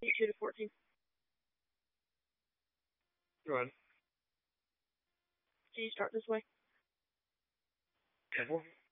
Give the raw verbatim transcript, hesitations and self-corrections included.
two to fourteen. Go ahead. Can you start this way? Careful.